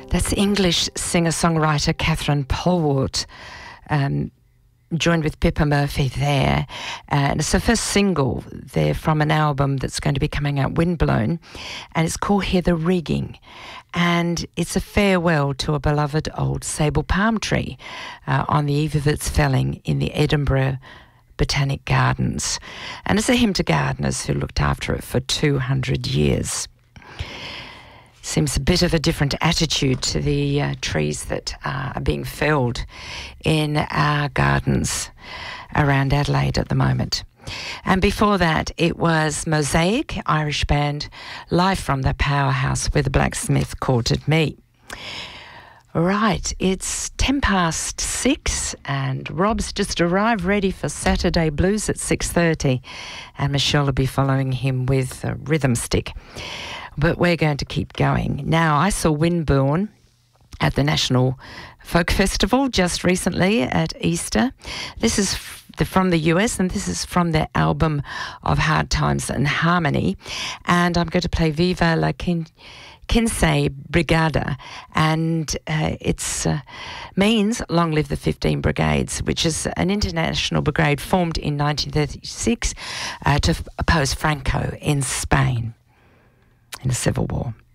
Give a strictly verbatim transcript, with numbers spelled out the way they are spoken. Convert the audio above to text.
That's English singer-songwriter Catherine Polwart, um, joined with Pippa Murphy there. And it's her first single there from an album that's going to be coming out, Windblown, and it's called Heather Rigging. And it's a farewell to a beloved old sable palm tree uh, on the eve of its felling in the Edinburgh Botanic Gardens. And it's a hymn to gardeners who looked after it for two hundred years. Seems a bit of a different attitude to the uh, trees that uh, are being felled in our gardens around Adelaide at the moment. And before that, it was Mosaic, Irish band, live from the powerhouse where the blacksmith courted me. Right, it's ten past six and Rob's just arrived ready for Saturday Blues at six thirty, and Michelle will be following him with a rhythm stick. But we're going to keep going. Now, I saw Windblown at the National Folk Festival just recently at Easter. This is f- the, from the U S, and this is from their album of Hard Times and Harmony. And I'm going to play Viva la Kin- Quince Brigada, and uh, it uh, means Long Live the fifteen Brigades, which is an international brigade formed in nineteen thirty-six uh, to f- oppose Franco in Spain in the Civil War.